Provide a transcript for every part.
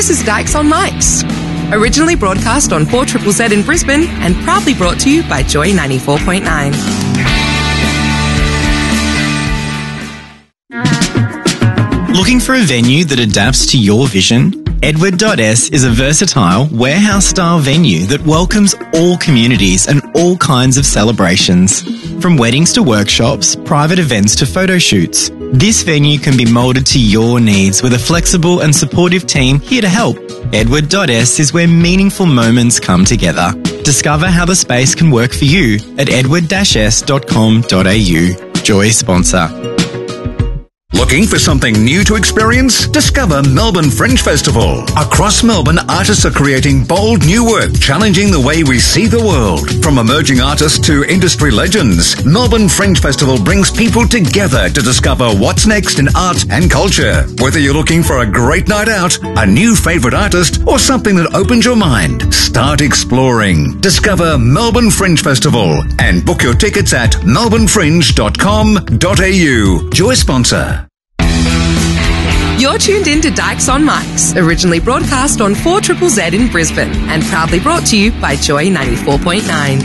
This is Dykes on Mics. Originally broadcast on 4ZZZ in Brisbane and proudly brought to you by Joy 94.9. Looking for a venue that adapts to your vision? Edward.S is a versatile, warehouse-style venue that welcomes all communities and all kinds of celebrations. From weddings to workshops, private events to photo shoots, this venue can be moulded to your needs with a flexible and supportive team here to help. Edward.S is where meaningful moments come together. Discover how the space can work for you at edward-s.com.au. Joy sponsor. Looking for something new to experience? Discover Melbourne Fringe Festival. Across Melbourne, artists are creating bold new work, challenging the way we see the world. From emerging artists to industry legends, Melbourne Fringe Festival brings people together to discover what's next in art and culture. Whether you're looking for a great night out, a new favourite artist, or something that opens your mind, start exploring. Discover Melbourne Fringe Festival and book your tickets at melbournefringe.com.au. Joy sponsor. You're tuned in to Dykes on Mics, originally broadcast on 4ZZZ in Brisbane and proudly brought to you by Joy 94.9.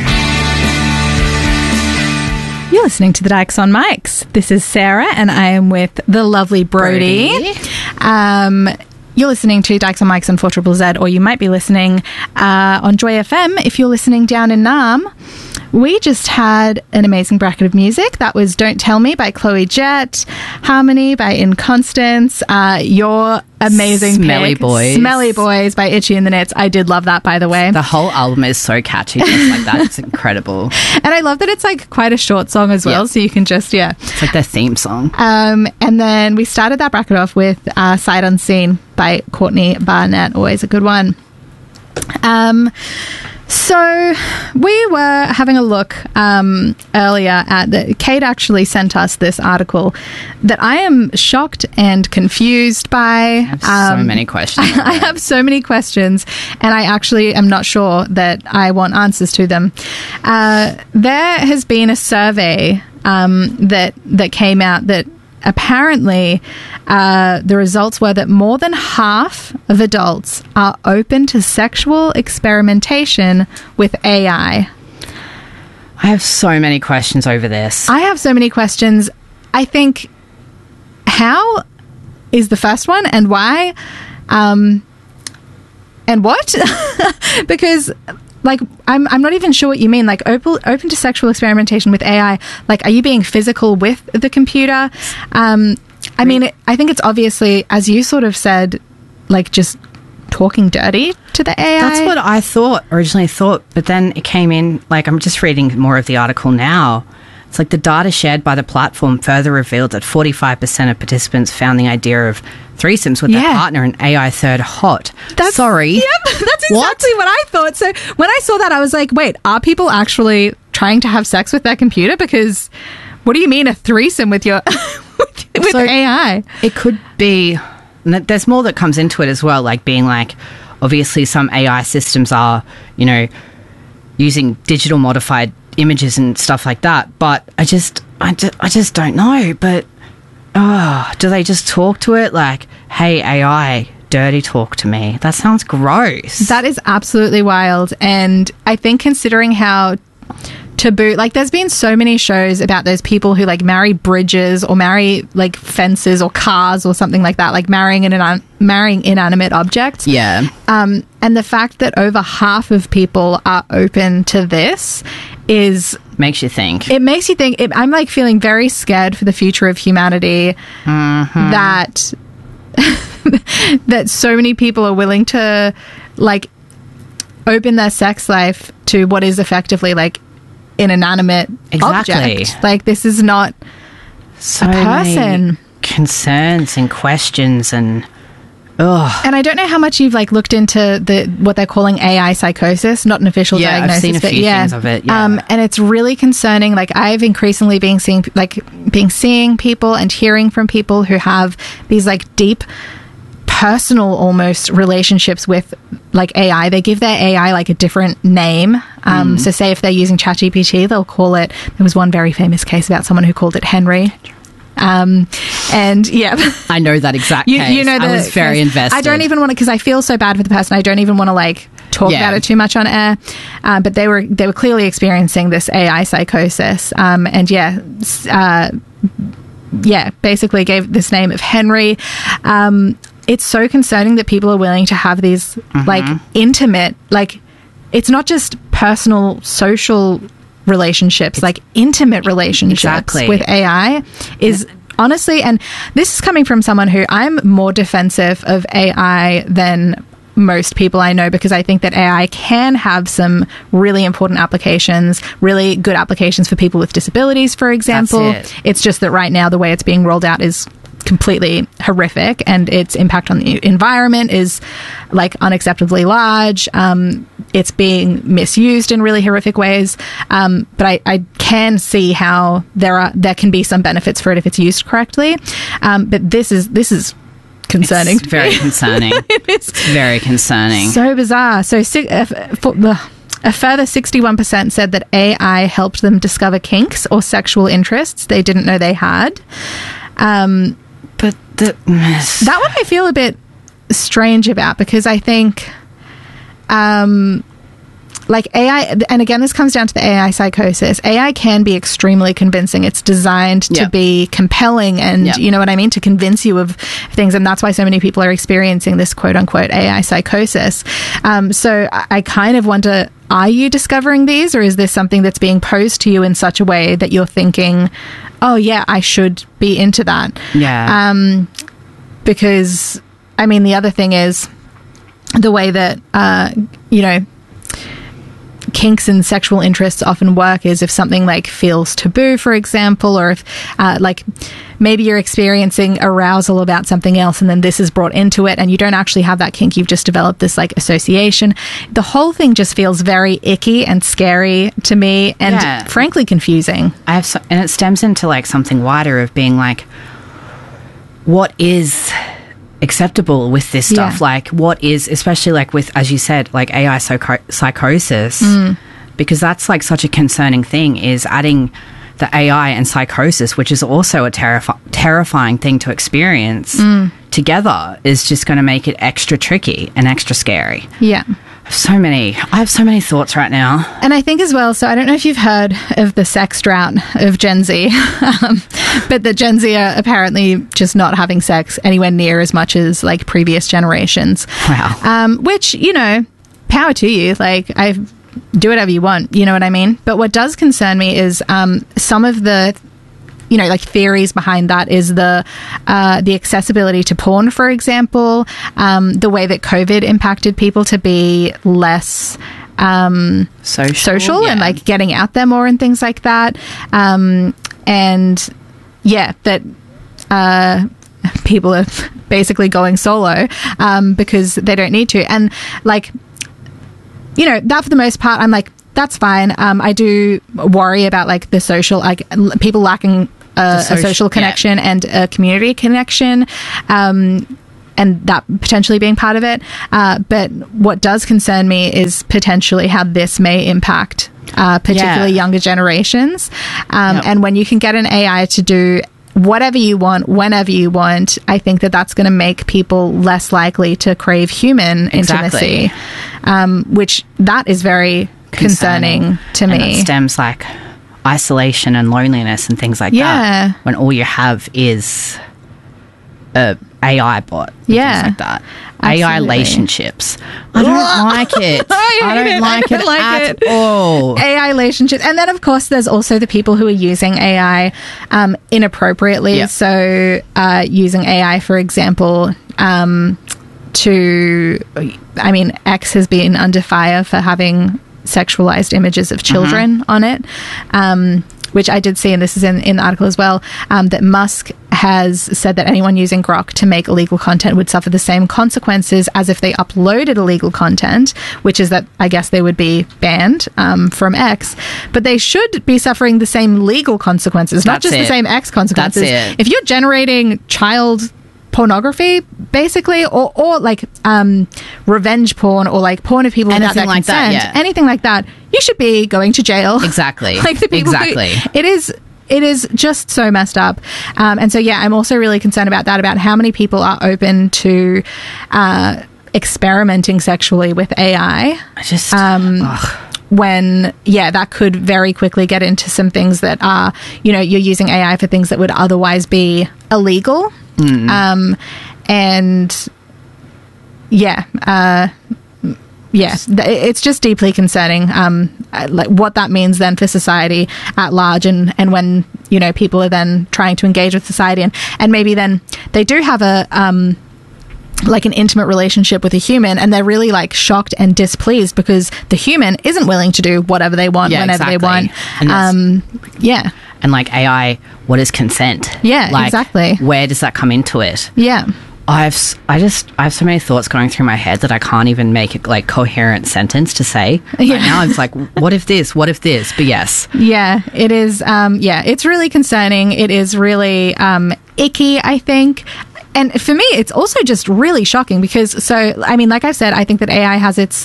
You're listening to the Dykes on Mics. This is Sarah and I am with the lovely Brody. You're listening to Dykes on Mics on 4ZZZ, or you might be listening on Joy FM if you're listening down in Naarm. We just had an amazing bracket of music. That was Don't Tell Me by Chloe Jett, Harmony by Inconstance, your amazing Smelly pick, Boys. Smelly Boys by Itchy and the Knits. I did love that, by the way. The whole album is so catchy. Just like that. It's incredible. And I love that it's like quite a short song as well, so you can just, It's like their theme song. And then we started that bracket off with Sight Unseen by Courtney Barnett. Always a good one. So we were having a look earlier at Kate actually sent us this article that I am shocked and confused by. I have so many questions. I have so many questions, and I actually am not sure that I want answers to them. There has been a survey that came out that apparently the results were that more than half of adults are open to sexual experimentation with AI. I have so many questions over this. I have so many questions. I think, how is the first one, and why? And what? Because like, I'm not even sure what you mean. Like, open to sexual experimentation with AI. Like, are you being physical with the computer? I mean, I think it's obviously, as you sort of said, like just talking dirty to the AI. That's what I originally thought. But then it came in, like, I'm just reading more of the article now. It's like the data shared by the platform further revealed that 45% of participants found the idea of threesomes with their partner and AI third hot. Sorry. Yep, that's exactly what I thought. So when I saw that, I was like, wait, are people actually trying to have sex with their computer? Because what do you mean a threesome with your with AI? It could be, there's more that comes into it as well, like being like, obviously some AI systems are, using digital modified images and stuff like that, but I just don't know. But do they just talk to it like, hey AI, dirty talk to me? That sounds gross. That is absolutely wild. And I think, considering how taboo, like, there's been so many shows about those people who like marry bridges or marry like fences or cars or something like that, like marrying inanimate objects. And the fact that over half of people are open to this makes you think. It makes you think. I'm like feeling very scared for the future of humanity. That that so many people are willing to like open their sex life to what is effectively like an inanimate object. Like, this is not so a person. Many concerns and questions and And I don't know how much you've like looked into what they're calling AI psychosis, not an official diagnosis. I've seen a few things of it. And it's really concerning. Like, I've increasingly been seeing people and hearing from people who have these like deep personal almost relationships with like AI. They give their AI like a different name. So say if they're using ChatGPT, they'll call it, there was one very famous case about someone who called it Henry. And yeah, I know that exact case. you know, I was very invested. I don't even want to, because I feel so bad for the person. I don't even want to like talk about it too much on air. But they were clearly experiencing this AI psychosis. And basically gave this name of Henry. It's so concerning that people are willing to have these like intimate, like it's not just personal, social relationships, like intimate relationships with AI is honestly, and this is coming from someone who I'm more defensive of AI than most people I know, because I think that AI can have some really important applications, really good applications for people with disabilities, for example. It's just that right now the way it's being rolled out is completely horrific, and its impact on the environment is like unacceptably large. It's being misused in really horrific ways, but I can see how there can be some benefits for it if it's used correctly. But this is concerning. It's very concerning. It's very concerning. So bizarre. So a further 61% said that AI helped them discover kinks or sexual interests they didn't know they had. But that one I feel a bit strange about, because I think like AI, and again, this comes down to the AI psychosis. AI can be extremely convincing. It's designed to be compelling and, you know what I mean, to convince you of things. And that's why so many people are experiencing this quote unquote AI psychosis. So I kind of wonder, are you discovering these, or is this something that's being posed to you in such a way that you're thinking, oh yeah, I should be into that? Yeah. Because, I mean, the other thing is the way that, you know, kinks and sexual interests often work is if something like feels taboo, for example, or if like maybe you're experiencing arousal about something else and then this is brought into it and you don't actually have that kink, you've just developed this like association. The whole thing just feels very icky and scary to me, and frankly confusing. And it stems into like something wider of being like, what is acceptable with this stuff? Like, what is, especially like with, as you said, like AI psychosis, because that's like such a concerning thing, is adding the AI and psychosis, which is also a terrifying thing to experience together, is just going to make it extra tricky and extra scary. I have so many thoughts right now. And I think as well, so I don't know if you've heard of the sex drought of Gen Z, but the Gen Z are apparently just not having sex anywhere near as much as like previous generations. Wow. Which, you know, power to you. Like, do whatever you want, you know what I mean? But what does concern me is some of the, you know, like theories behind that is the accessibility to porn, for example, the way that COVID impacted people to be less social and like getting out there more and things like that. And yeah, that people are basically going solo because they don't need to. And like, you know, that for the most part, I'm like, that's fine. I do worry about like the social, like people lacking a social connection and a community connection, and that potentially being part of it. But what does concern me is potentially how this may impact particularly younger generations. And when you can get an AI to do whatever you want, whenever you want, I think that that's going to make people less likely to crave human intimacy, which that is very concerning to me. And it stems like isolation and loneliness and things like that, when all you have is a AI bot and things like that. Absolutely. AI relationships. I don't like it. I don't like it at all. AI relationships. And then, of course, there's also the people who are using AI inappropriately. Yep. So using AI, for example, to, I mean, X has been under fire for having sexualized images of children on it, which I did see, and this is in the article as well, that Musk has said that anyone using Grok to make illegal content would suffer the same consequences as if they uploaded illegal content, which is that I guess they would be banned from X, but they should be suffering the same legal consequences, not just the same X consequences. That's it. If you're generating child pornography, basically, or like revenge porn, or like porn of people without their consent, anything like that, you should be going to jail. Exactly. Like the people it it is just so messed up. And so, yeah, I'm also really concerned about that, about how many people are open to experimenting sexually with AI. When, that could very quickly get into some things that are, you're using AI for things that would otherwise be illegal. It's just deeply concerning, like what that means then for society at large, and when people are then trying to engage with society, and maybe then they do have a like an intimate relationship with a human, and they're really like shocked and displeased because the human isn't willing to do whatever they want whenever they want. And and like AI, what is consent? Exactly. Where does that come into it? I have so many thoughts going through my head that I can't even make a like coherent sentence to say. Right now it's like, what if this? But yes. It is. It's really concerning. It is really icky, I think. And for me, it's also just really shocking because, like I've said, I think that AI has its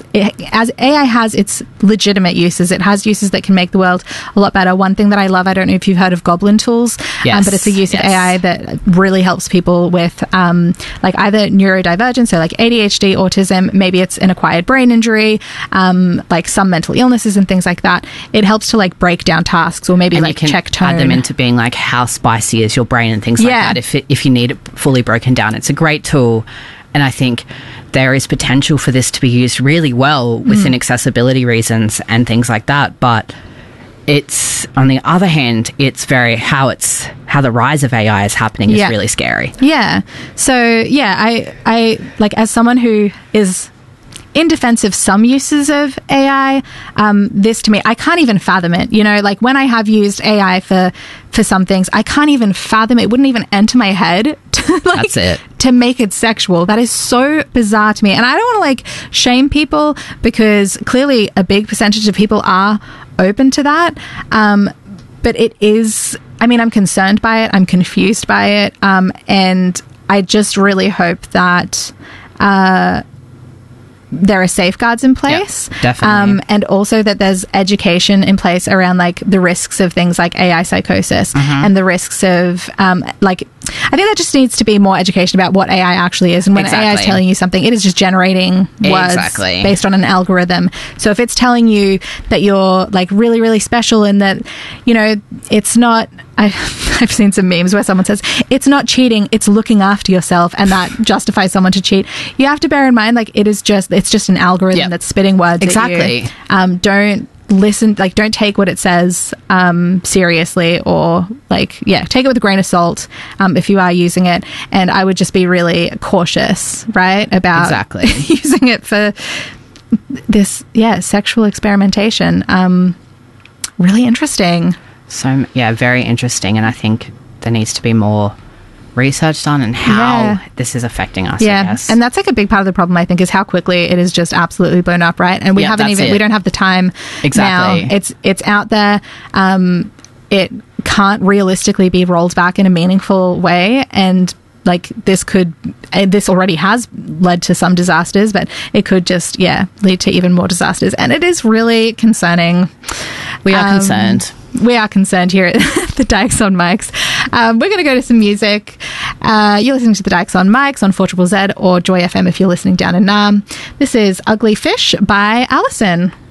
legitimate uses. It has uses that can make the world a lot better. One thing that I love, I don't know if you've heard of Goblin Tools, but it's a use of AI that really helps people with like either neurodivergence, so like ADHD, autism, maybe it's an acquired brain injury, like some mental illnesses and things like that. It helps to like break down tasks, or maybe like check tone. Add them into being like, how spicy is your brain and things like that if you need it fully broken down. It's a great tool, and I think there is potential for this to be used really well within accessibility reasons and things like that, but it's, on the other hand, it's very how the rise of AI is happening is really scary. So I like, as someone who is in defense of some uses of AI, this to me, I can't even fathom it. Like when I have used AI for some things, I can't even fathom it. It wouldn't even enter my head to make it sexual. That is so bizarre to me. And I don't want to like shame people, because clearly a big percentage of people are open to that. But it is, I'm concerned by it. I'm confused by it. And I just really hope that there are safeguards in place. Definitely. And also that there's education in place around like the risks of things like AI psychosis and the risks of I think there just needs to be more education about what AI actually is. And when AI is telling you something, it is just generating words based on an algorithm. So if it's telling you that you're like really, really special, and that, it's not, I've seen some memes where someone says, it's not cheating, it's looking after yourself, and that justifies someone to cheat. You have to bear in mind, like, it's just an algorithm that's spitting words at you. Don't listen, like, don't take what it says seriously, or take it with a grain of salt if you are using it. And I would just be really cautious, right, about using it for this sexual experimentation. Really interesting. So very interesting, and I think there needs to be more research done on how this is affecting us, I guess. And that's like a big part of the problem, I think, is how quickly it is just absolutely blown up, right? And we we don't have the time now. It's out there. It can't realistically be rolled back in a meaningful way, and like this already has led to some disasters, but it could just lead to even more disasters, and it is really concerning. We are concerned. We are concerned here at the Dykes on Mics. We're going to go to some music. You're listening to the Dykes on Mics on 4ZZZ or Joy FM if you're listening down in Naarm. This is Ugly Fish by Alison.